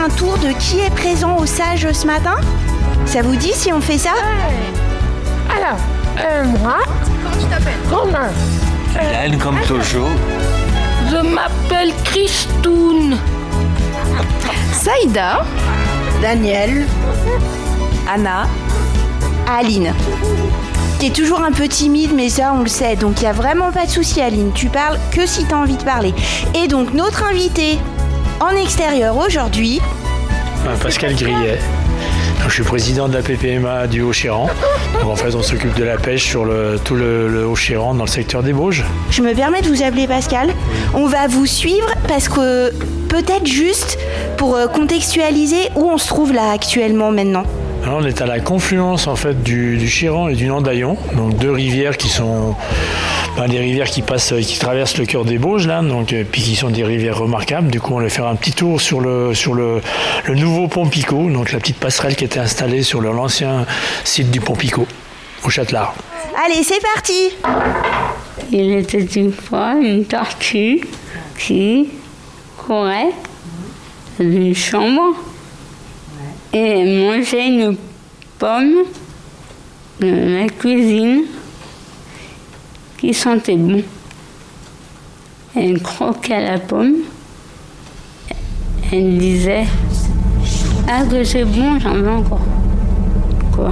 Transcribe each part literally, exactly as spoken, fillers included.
un tour de qui est présent au sage ce matin? Ça vous dit si on fait ça? Ouais. Alors, euh, moi... Comment tu t'appelles? Romain. Hélène comme toujours. Je m'appelle Christoun. Saïda. Daniel. Anna. Aline. T'es toujours un peu timide, mais ça on le sait, donc il n'y a vraiment pas de souci Aline, tu parles que si t'as envie de parler. Et donc notre invité en extérieur aujourd'hui... Pascal Grillet. Donc, je suis président de la P P M A du Haut-Chéran. Donc en fait on s'occupe de la pêche sur le, tout le, le Haut-Chéran dans le secteur des Bauges. Je me permets de vous appeler Pascal. On va vous suivre parce que peut-être juste pour contextualiser où on se trouve là actuellement maintenant. Alors, on est à la confluence en fait du, du Chéran et du Nandaillon, donc deux rivières qui sont ben, des rivières qui passent, qui traversent le cœur des Bauges là, donc puis qui sont des rivières remarquables. Du coup, on va faire un petit tour sur le sur le, le nouveau pont Picot, donc la petite passerelle qui était installée sur l'ancien site du pont Picot au Châtelard. Allez, c'est parti. Il était une fois une tortue qui courait dans une chambre. Et mangeait une pomme de la cuisine qui sentait bon. Elle croquait la pomme. Elle disait « Ah que c'est bon, j'en veux encore. » Quoi.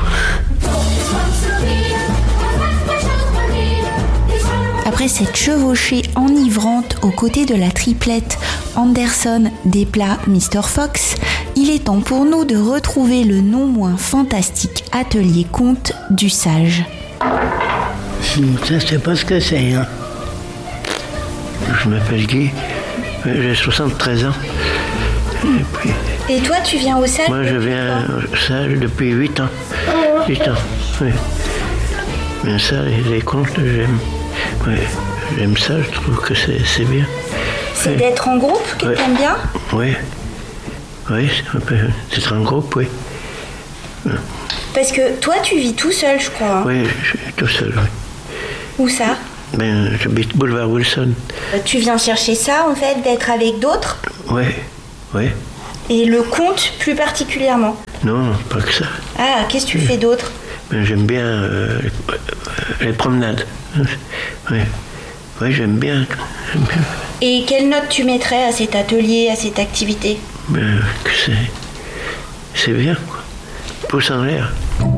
Après cette chevauchée enivrante aux côtés de la triplette Anderson des plats mister Fox, il est temps pour nous de retrouver le non moins fantastique atelier conte du sage. Ça, je sais pas ce que c'est. Hein. Je m'appelle Guy, j'ai soixante-treize ans. Et, puis, Et toi, tu viens au sage? Moi, je viens au sage depuis huit ans. huit ans, oui. Mais ça, les, les contes, j'aime. Oui, j'aime ça, je trouve que c'est, c'est bien. C'est oui. D'être en groupe que oui. T'aimes bien? Oui, oui, c'est d'être en groupe, oui. Parce que toi, tu vis tout seul, je crois. Hein. Oui, je suis tout seul, oui. Où ça? Ben, j'habite boulevard Wilson. Tu viens chercher ça, en fait, d'être avec d'autres? Oui, oui. Et le conte, plus particulièrement? Non, pas que ça. Ah, qu'est-ce que tu oui. fais d'autre? Ben, j'aime bien euh, les, les promenades. Oui, oui j'aime bien. j'aime bien. Et quelle note tu mettrais à cet atelier, à cette activité? Ben, que c'est... C'est bien, quoi. Pouce en l'air.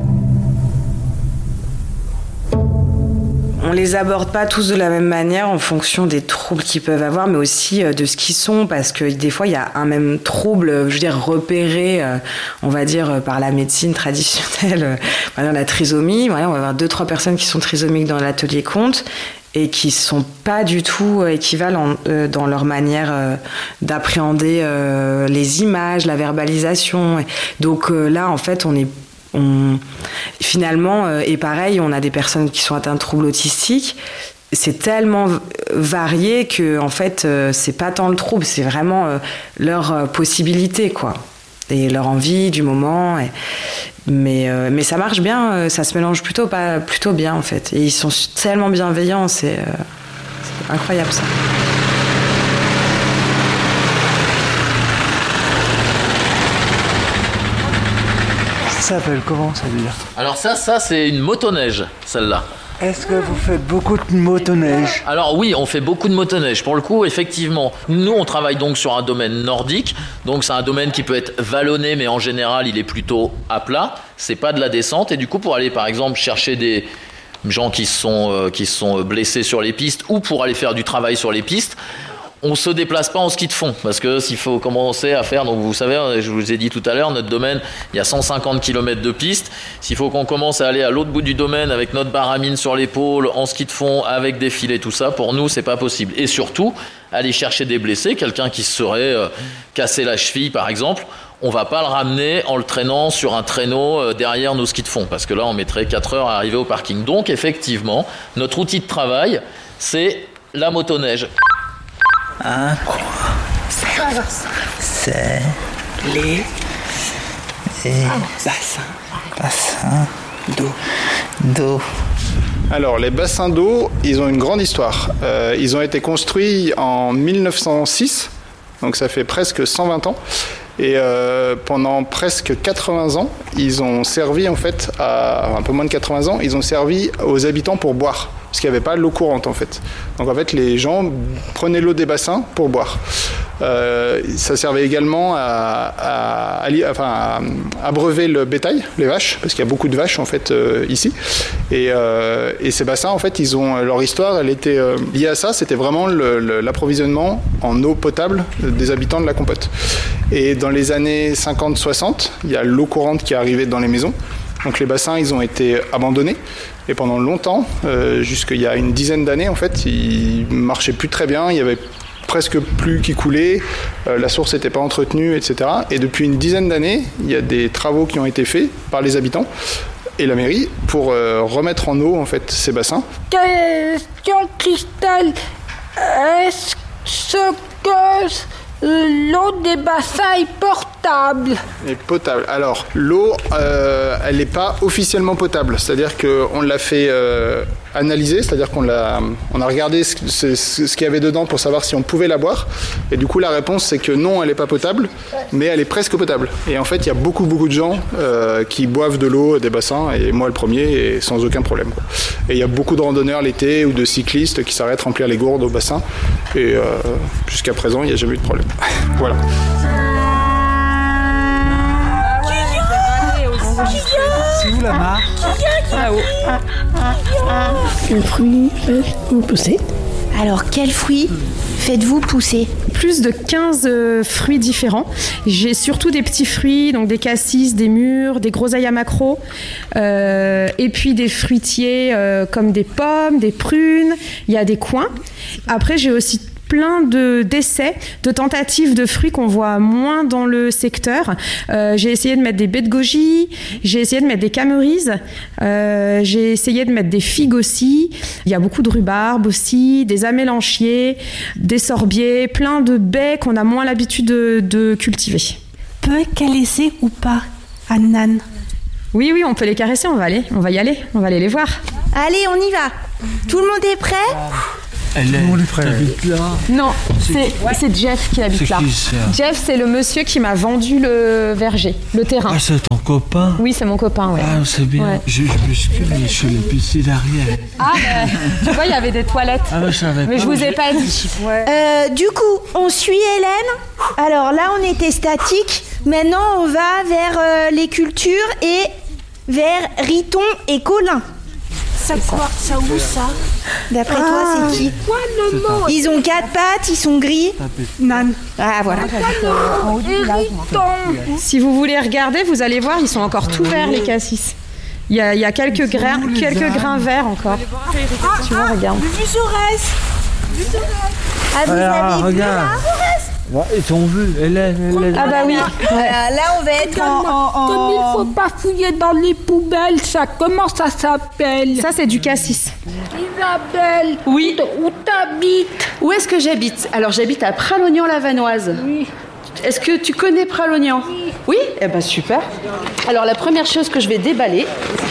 On les aborde pas tous de la même manière en fonction des troubles qu'ils peuvent avoir, mais aussi de ce qu'ils sont, parce que des fois, il y a un même trouble, je veux dire, repéré, on va dire, par la médecine traditionnelle. Par exemple, la trisomie, on va avoir deux, trois personnes qui sont trisomiques dans l'atelier conte et qui sont pas du tout équivalents dans leur manière d'appréhender les images, la verbalisation. Donc là, en fait, on est On, finalement, euh, et pareil, on a des personnes qui sont atteintes de troubles autistiques. C'est tellement varié que, en fait, euh, c'est pas tant le trouble, c'est vraiment euh, leur euh, possibilité, quoi, et leur envie du moment. Et, mais, euh, mais ça marche bien, euh, ça se mélange plutôt pas, plutôt bien, en fait. Et ils sont tellement bienveillants, c'est, euh, c'est incroyable ça. Ça s'appelle comment, ça veut dire? Alors ça, ça c'est une motoneige, celle-là. Est-ce que vous faites beaucoup de motoneige? Alors oui, on fait beaucoup de motoneige. Pour le coup, effectivement, nous on travaille donc sur un domaine nordique. Donc c'est un domaine qui peut être vallonné, mais en général il est plutôt à plat. C'est pas de la descente. Et du coup, pour aller par exemple chercher des gens qui sont, euh, qui sont blessés sur les pistes ou pour aller faire du travail sur les pistes, on se déplace pas en ski de fond, parce que s'il faut commencer à faire, donc vous savez, je vous ai dit tout à l'heure, notre domaine, il y a cent cinquante kilomètres de piste. S'il faut qu'on commence à aller à l'autre bout du domaine avec notre baramine sur l'épaule, en ski de fond, avec des filets, tout ça, pour nous, c'est pas possible. Et surtout, aller chercher des blessés, quelqu'un qui se serait euh, cassé la cheville, par exemple, on va pas le ramener en le traînant sur un traîneau euh, derrière nos skis de fond, parce que là, on mettrait quatre heures à arriver au parking. Donc, effectivement, notre outil de travail, c'est la motoneige. Un, c'est les et bassins, bassins d'eau, d'eau. Alors, les bassins d'eau, ils ont une grande histoire. Euh, ils ont été construits en mille neuf cent six, donc ça fait presque cent vingt ans. Et euh, pendant presque quatre-vingts ans, ils ont servi en fait, à un peu moins de quatre-vingts ans, ils ont servi aux habitants pour boire. Parce qu'il n'y avait pas l'eau courante en fait. Donc en fait, les gens prenaient l'eau des bassins pour boire. Euh, ça servait également à, à, à, enfin, à abreuver le bétail, les vaches, parce qu'il y a beaucoup de vaches en fait euh, ici. Et, euh, et ces bassins, en fait, ils ont leur histoire, elle était euh, liée à ça. C'était vraiment le, le, l'approvisionnement en eau potable des habitants de la Compote. Et dans les années cinquante soixante, il y a l'eau courante qui est arrivée dans les maisons. Donc les bassins, ils ont été abandonnés. Et pendant longtemps, euh, jusqu'il y a une dizaine d'années, en fait, ils marchaient plus très bien. Il y avait presque plus qui coulait. Euh, la source n'était pas entretenue, et cetera. Et depuis une dizaine d'années, il y a des travaux qui ont été faits par les habitants et la mairie pour euh, remettre en eau, en fait, ces bassins. Question, Christelle. Est-ce que l'eau des bassins est portable? Et potable. Alors, l'eau, euh, elle n'est pas officiellement potable. C'est-à-dire qu'on l'a fait euh, analyser, c'est-à-dire qu'on l'a, on a regardé ce, ce, ce qu'il y avait dedans pour savoir si on pouvait la boire. Et du coup, la réponse, c'est que non, elle n'est pas potable, mais elle est presque potable. Et en fait, il y a beaucoup, beaucoup de gens euh, qui boivent de l'eau des bassins, et moi le premier, et sans aucun problème, quoi. Et il y a beaucoup de randonneurs l'été ou de cyclistes qui s'arrêtent remplir les gourdes au bassin. Et euh, jusqu'à présent, il n'y a jamais eu de problème. Voilà. C'est où la marque? Là-haut. Quel fruit faites-vous pousser? Alors, quels fruits faites-vous pousser? Plus de quinze euh, fruits différents. J'ai surtout des petits fruits, donc des cassis, des mûres, des groseilles à maquereau, euh, et puis des fruitiers euh, comme des pommes, des prunes, il y a des coings. Après, j'ai aussi plein de d'essais, de tentatives de fruits qu'on voit moins dans le secteur. Euh, j'ai essayé de mettre des baies de goji, j'ai essayé de mettre des camerises, euh, j'ai essayé de mettre des figues aussi. Il y a beaucoup de rhubarbe aussi, des amélanchiers, des sorbiers, plein de baies qu'on a moins l'habitude de, de cultiver. Peut caresser ou pas, Annan? Oui, oui, on peut les caresser, on va aller, on va y aller, on va aller les voir. Allez, on y va. Tout le monde est prêt? Elle est, habite là. Non, c'est, c'est Jeff qui habite c'est là. Qui, c'est... Jeff, c'est le monsieur qui m'a vendu le verger, le terrain. Ah, c'est ton copain? Oui, c'est mon copain, ouais. Ah, c'est bien. Ouais. Je, je me suis je suis le piscine derrière. Ah, ben, tu vois, il y avait des toilettes. Ah, mais je savais mais pas. je vous ai pas dit. Ouais. Euh, du coup, on suit Hélène. Alors là, on était statique. Maintenant, on va vers euh, les cultures et vers Riton et Colin. Ça quoi? Ça où ça? D'après ah, toi, c'est qui? Quoi le mot? Ils ont quatre pattes, ils sont gris. Nan. Ah voilà. Si vous voulez regarder, vous allez voir, ils sont encore tout verts les cassis. Il y a, il y a quelques grains, quelques grains verts encore. Ah, tu vois, regarde. Du Jaurès. Du Jaurès. Ah, vous ah, avez vu là? Ils t'ont vu, Hélène, Hélène. Ah bah oui. Voilà, là, on va être en, en, en... Comme il ne faut pas fouiller dans les poubelles, ça, comment ça s'appelle? Ça, c'est du cassis. Isabelle. Oui. Où t'habites? Où est-ce que j'habite? Alors, j'habite à Pralognan-la-Vanoise. Oui. Est-ce que tu connais Pralognan? Oui. Oui? Eh ben super. Alors, la première chose que je vais déballer,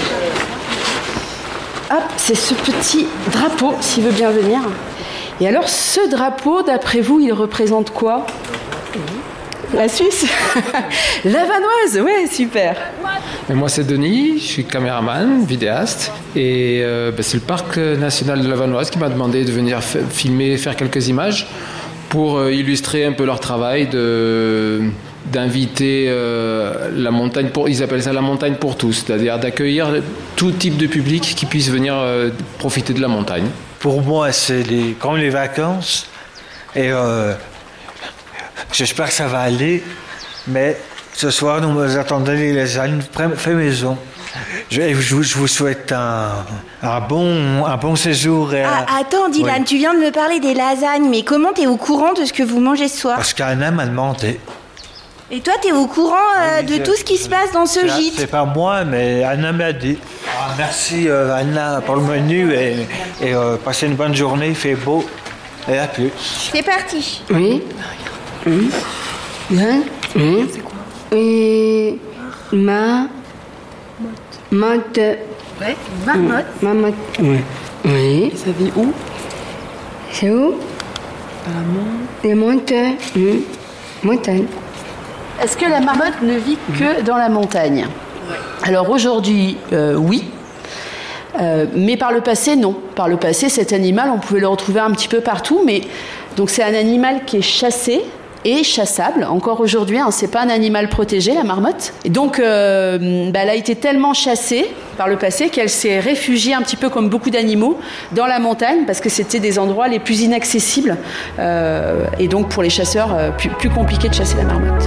hop, c'est ce petit drapeau, s'il veut bien venir. Et alors, ce drapeau, d'après vous, il représente quoi? La Suisse. La Vanoise, ouais, super. Et moi, c'est Denis, je suis caméraman, vidéaste. Et euh, ben, c'est le Parc national de la Vanoise qui m'a demandé de venir f- filmer, faire quelques images pour euh, illustrer un peu leur travail de... d'inviter euh, la montagne pour, ils appellent ça la montagne pour tous, c'est-à-dire d'accueillir tout type de public qui puisse venir euh, profiter de la montagne. Pour moi, c'est les, comme les vacances, et euh, j'espère que ça va aller, mais ce soir, nous nous attendons les lasagnes fait maison. Je, je, je vous souhaite un, un, bon, un bon séjour. Et ah, un... Attends, Dylan, oui. Tu viens de me parler des lasagnes, mais comment t'es au courant de ce que vous mangez ce soir? Parce qu'Anna m'a demandé. Et toi, t'es au courant euh, oui, de je, tout ce qui se passe dans ce c'est, gîte? C'est pas moi, mais Anna m'a dit. Ah, merci euh, Anna pour le menu et, et euh, passez une bonne journée, il fait beau. Et à plus. C'est parti. Oui. Oui. Bien. Oui. C'est quoi? Et ma... Motte. Ouais, marmotte. Marmotte. Oui. Oui. Ça vit où? C'est où? À la montagne. Les montagnes. Mmh. Montagne. Est-ce que la marmotte ne vit que dans la montagne ? Alors aujourd'hui, euh, oui. Euh, mais par le passé, non. Par le passé, cet animal, on pouvait le retrouver un petit peu partout. Mais donc c'est un animal qui est chassé et chassable. Encore aujourd'hui, hein, c'est pas un animal protégé, la marmotte. Et donc, euh, bah, elle a été tellement chassée par le passé qu'elle s'est réfugiée un petit peu comme beaucoup d'animaux dans la montagne parce que c'était des endroits les plus inaccessibles euh, et donc pour les chasseurs euh, plus, plus compliqué de chasser la marmotte.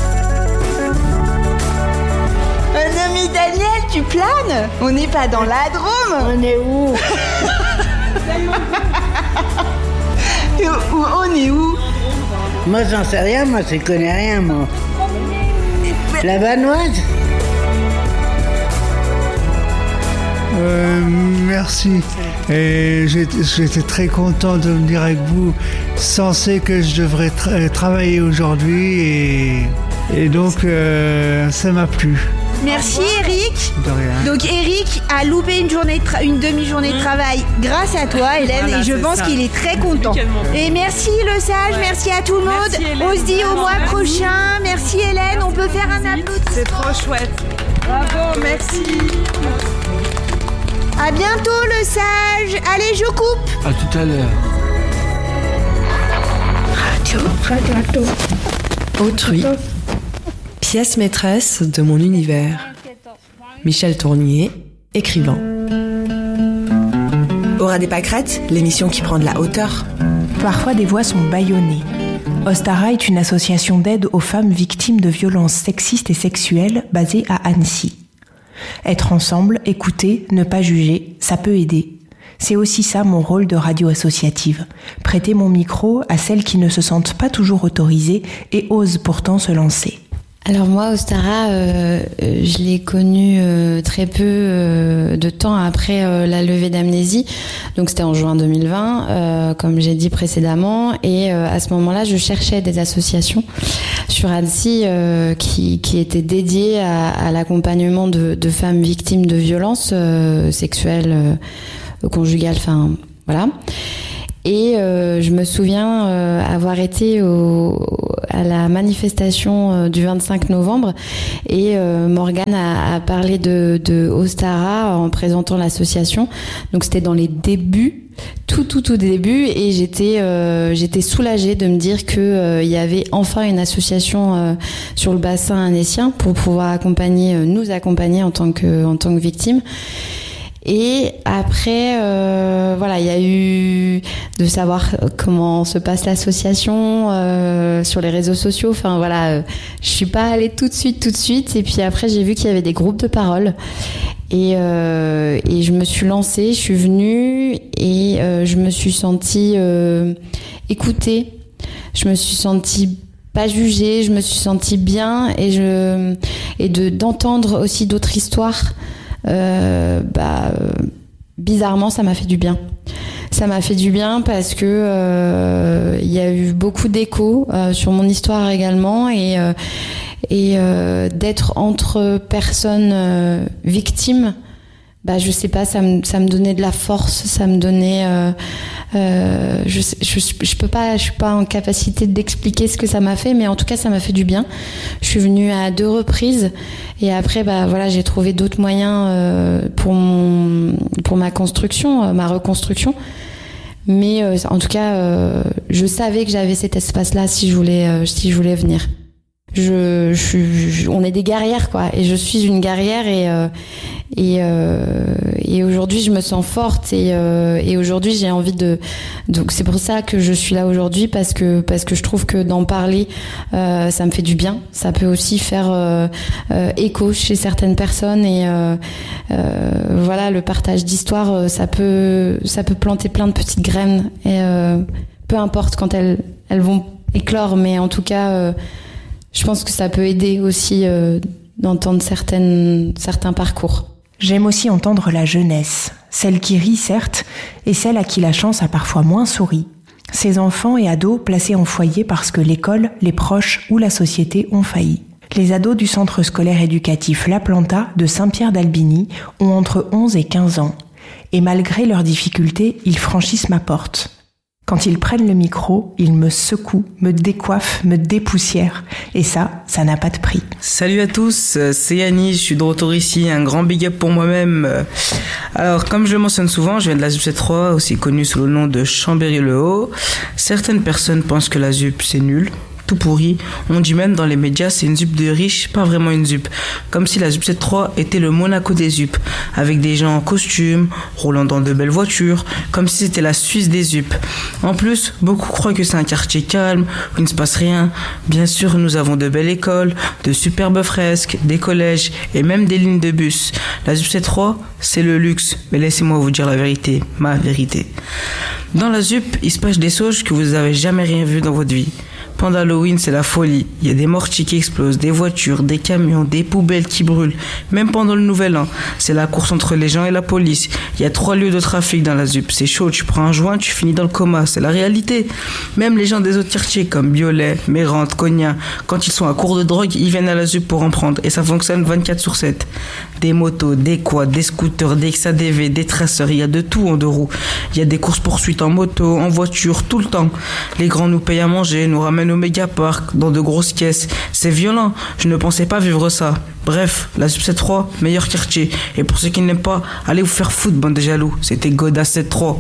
Mon ami Daniel, tu planes ? On n'est pas dans la Drôme. On est où ? On est où ? Moi, j'en sais rien, moi, je connais rien, moi. La Vanoise ? Euh, merci. Et j'étais, j'étais très content de venir avec vous. Sensé que je devrais tra- travailler aujourd'hui et, et donc euh, ça m'a plu. Merci Eric. De rien. Donc Eric a loupé une journée, de tra- une demi-journée de travail grâce à toi, Hélène, Voilà, et je c'est pense ça. qu'il est très content. Et merci Le Sage, merci à tout le monde. Merci, Hélène. On se dit au mois Merci. prochain. Merci Hélène, on peut faire un applaudissement. C'est trop chouette. Bravo, merci. À bientôt Le Sage. Allez, je coupe. À tout à l'heure. Autrui. Pièce maîtresse de mon univers. Michel Tournier, écrivain. Aura des pâquerettes, l'émission qui prend de la hauteur. Parfois des voix sont bâillonnées. Ostara est une association d'aide aux femmes victimes de violences sexistes et sexuelles basée à Annecy. Être ensemble, écouter, ne pas juger, ça peut aider. C'est aussi ça mon rôle de radio associative. Prêter mon micro à celles qui ne se sentent pas toujours autorisées et osent pourtant se lancer. Alors moi, Ostara, euh, je l'ai connu euh, très peu euh, de temps après euh, la levée d'amnésie. Donc c'était en juin deux mille vingt, euh, comme j'ai dit précédemment. Et euh, à ce moment-là, je cherchais des associations sur Annecy euh, qui, qui étaient dédiées à, à l'accompagnement de, de femmes victimes de violences euh, sexuelles, euh, conjugales, enfin voilà. Et euh, je me souviens euh, avoir été au, à la manifestation euh, du vingt-cinq novembre et euh, Morgane a, a parlé de, de Ostara en présentant l'association. Donc c'était dans les débuts, tout tout tout début, et j'étais euh, j'étais soulagée de me dire que euh, il y avait enfin une association euh, sur le bassin annécien pour pouvoir accompagner, euh, nous accompagner en tant que en tant que victimes. Et après, euh, voilà, il y a eu de savoir comment se passe l'association euh, sur les réseaux sociaux. Enfin voilà, euh, je suis pas allée tout de suite, tout de suite. Et puis après, j'ai vu qu'il y avait des groupes de parole. Et, euh, et je me suis lancée, je suis venue et euh, je me suis sentie euh, écoutée. Je me suis sentie pas jugée, je me suis sentie bien et je et de d'entendre aussi d'autres histoires. Euh, bah, euh, bizarrement, ça m'a fait du bien. Ça m'a fait du bien parce que euh, il y a eu beaucoup d'échos euh, sur mon histoire également et euh, et euh, d'être entre personnes euh, victimes. Bah, je sais pas, ça me ça me donnait de la force, ça me donnait. Euh, euh, je, je je peux pas, je suis pas en capacité d'expliquer ce que ça m'a fait, mais en tout cas ça m'a fait du bien. Je suis venue à deux reprises et après bah voilà j'ai trouvé d'autres moyens euh, pour mon pour ma construction, euh, ma reconstruction. Mais euh, en tout cas, euh, je savais que j'avais cet espace-là si je voulais euh, si je voulais venir. Je, je suis, je, on est des guerrières quoi, et je suis une guerrière et euh, et euh, et aujourd'hui je me sens forte et euh, et aujourd'hui j'ai envie de, donc c'est pour ça que je suis là aujourd'hui parce que parce que je trouve que d'en parler euh, ça me fait du bien, ça peut aussi faire euh, euh, écho chez certaines personnes et euh, euh, voilà, le partage d'histoires ça peut ça peut planter plein de petites graines et euh, peu importe quand elles elles vont éclore, mais en tout cas euh, je pense que ça peut aider aussi euh, d'entendre certaines, certains parcours. J'aime aussi entendre la jeunesse, celle qui rit certes, et celle à qui la chance a parfois moins souri. Ces enfants et ados placés en foyer parce que l'école, les proches ou la société ont failli. Les ados du centre scolaire éducatif La Planta de Saint-Pierre-d'Albigny ont entre onze et quinze ans. Et malgré leurs difficultés, ils franchissent ma porte. Quand ils prennent le micro, ils me secouent, me décoiffent, me dépoussièrent. Et ça, ça n'a pas de prix. Salut à tous, c'est Yannis, je suis de retour ici, un grand big up pour moi-même. Alors, comme je le mentionne souvent, je viens de la ZUP sept trois, aussi connue sous le nom de Chambéry-le-Haut. Certaines personnes pensent que la ZUP c'est nul, tout pourri. On dit même dans les médias c'est une ZUP de riches, pas vraiment une ZUP. Comme si la ZUP sept trois était le Monaco des ZUP, avec des gens en costume, roulant dans de belles voitures, comme si c'était la Suisse des ZUP. En plus, beaucoup croient que c'est un quartier calme, où il ne se passe rien. Bien sûr, nous avons de belles écoles, de superbes fresques, des collèges et même des lignes de bus. La ZUP sept trois, c'est le luxe, mais laissez-moi vous dire la vérité, ma vérité. Dans la ZUP, il se passe des choses que vous n'avez jamais rien vu dans votre vie. Pendant Halloween, c'est la folie. Il y a des mortiers qui explosent, des voitures, des camions, des poubelles qui brûlent. Même pendant le Nouvel An, c'est la course entre les gens et la police. Il y a trois lieux de trafic dans la ZUP. C'est chaud, tu prends un joint, tu finis dans le coma. C'est la réalité. Même les gens des autres quartiers comme Biolay, Mérante, Cognac, quand ils sont à court de drogue, ils viennent à la ZUP pour en prendre. Et ça fonctionne vingt-quatre sur sept. Des motos, des quads, des scooters, des X A D V, des traceurs. Il y a de tout en deux roues. Il y a des courses-poursuites en moto, en voiture, tout le temps. Les grands nous payent à manger, nous ramènent au méga-parc, dans de grosses caisses. C'est violent, je ne pensais pas vivre ça. Bref, la ZUP sept trois, meilleur quartier. Et pour ceux qui n'aiment pas, allez vous faire foutre, bande de jaloux. C'était Goda sept trois.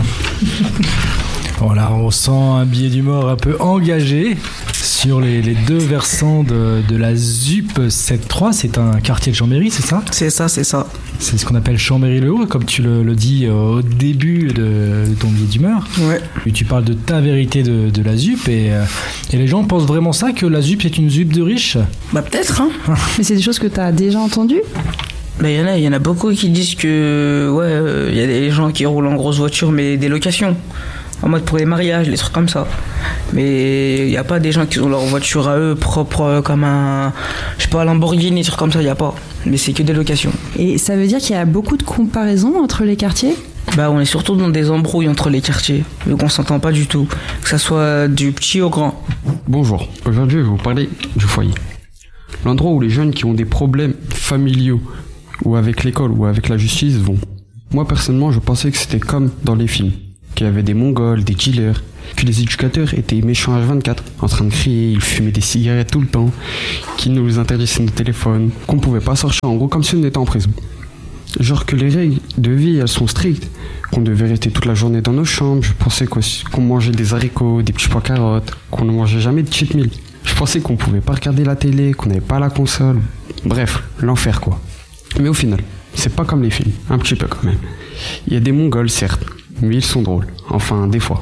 Voilà, on sent un billet d'humour un peu engagé sur les, les deux versants de, de la ZUP sept trois. C'est un quartier de Chambéry, c'est ça ? C'est ça, c'est ça. C'est ce qu'on appelle Chambéry-le-Haut, comme tu le, le dis au début de, de ton billet d'humeur. Ouais. Et tu parles de ta vérité de, de la ZUP et, et les gens pensent vraiment ça, que la ZUP c'est une ZUP de riches ? Bah peut-être, hein. Mais c'est des choses que tu as déjà entendues ? Bah, il y en a, il y en a beaucoup qui disent que ouais, il euh, y a des gens qui roulent en grosse voiture, mais des locations. En mode pour les mariages, les trucs comme ça. Mais il n'y a pas des gens qui ont leur voiture à eux propre comme un, je sais pas, Lamborghini, des trucs comme ça, il n'y a pas. Mais c'est que des locations. Et ça veut dire qu'il y a beaucoup de comparaisons entre les quartiers ? Bah on est surtout dans des embrouilles entre les quartiers, vu qu'on s'entend pas du tout, que ça soit du petit au grand. Bonjour, aujourd'hui je vais vous parler du foyer. L'endroit où les jeunes qui ont des problèmes familiaux, ou avec l'école, ou avec la justice vont. Moi personnellement je pensais que c'était comme dans les films. Qu'il y avait des Mongols, des dealers, puis les éducateurs étaient méchants H vingt-quatre, en train de crier, ils fumaient des cigarettes tout le temps, qu'ils nous interdisaient nos téléphones, qu'on pouvait pas sortir, en gros comme si on était en prison. Genre que les règles de vie elles sont strictes, qu'on devait rester toute la journée dans nos chambres, je pensais qu'on mangeait des haricots, des petits pois carottes, qu'on ne mangeait jamais de cheat meal. Je pensais qu'on pouvait pas regarder la télé, qu'on n'avait pas la console, bref, l'enfer quoi. Mais au final, c'est pas comme les films, un petit peu quand même. Il y a des Mongols certes, mais ils sont drôles, enfin des fois.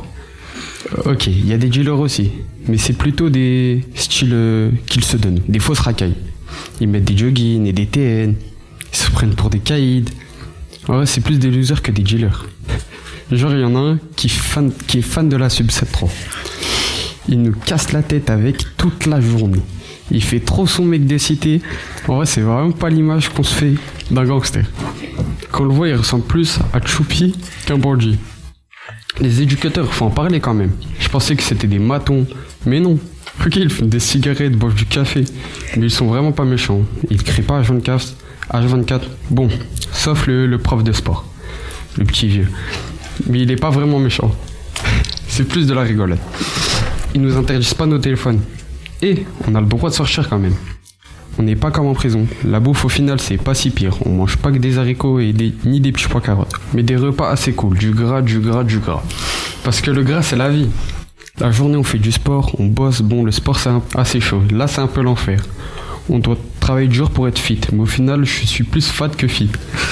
Ok, il y a des dealers aussi, mais c'est plutôt des styles euh, qu'ils se donnent, des fausses racailles. Ils mettent des joggings et des T N, ils se prennent pour des caïds. En vrai, c'est plus des losers que des dealers. Genre, il y en a un qui, fan, qui est fan de la ZUP sept trois. Il nous casse la tête avec toute la journée. Il fait trop son mec de cité. En vrai, c'est vraiment pas l'image qu'on se fait d'un gangster. Quand on le voit, il ressemble plus à Choupi qu'un bandit. Les éducateurs, faut en parler quand même. Je pensais que c'était des matons, mais non. Ok, ils fument des cigarettes, boivent du café, mais ils sont vraiment pas méchants. Ils crient pas H vingt-quatre. H vingt-quatre. Bon, sauf le, le prof de sport, le petit vieux. Mais il est pas vraiment méchant. C'est plus de la rigolade. Ils nous interdisent pas nos téléphones. Et on a le droit de sortir quand même. On n'est pas comme en prison. La bouffe au final c'est pas si pire. On mange pas que des haricots et des, ni des petits pois carottes. Mais des repas assez cool. Du gras, du gras, du gras. Parce que le gras c'est la vie. La journée on fait du sport, on bosse. Bon le sport c'est un, assez chaud. Là c'est un peu l'enfer. On doit travailler dur pour être fit. Mais au final je suis plus fat que fit.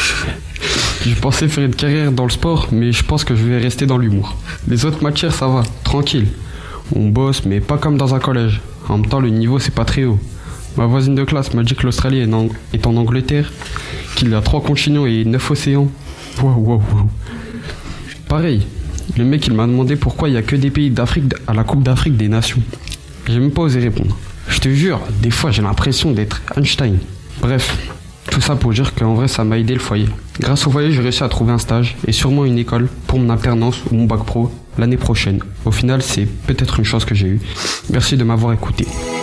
Je pensais faire une carrière dans le sport. Mais je pense que je vais rester dans l'humour. Les autres matières ça va, tranquille. On bosse mais pas comme dans un collège. En même temps le niveau c'est pas très haut. Ma voisine de classe m'a dit que l'Australie est en, est en Angleterre, qu'il a trois continents et neuf océans. Waouh, waouh, waouh. Pareil, le mec il m'a demandé pourquoi il n'y a que des pays d'Afrique à la Coupe d'Afrique des Nations. J'ai même pas osé répondre. Je te jure, des fois j'ai l'impression d'être Einstein. Bref, tout ça pour dire qu'en vrai ça m'a aidé le foyer. Grâce au foyer j'ai réussi à trouver un stage et sûrement une école pour mon alternance ou mon bac pro l'année prochaine. Au final c'est peut-être une chance que j'ai eue. Merci de m'avoir écouté.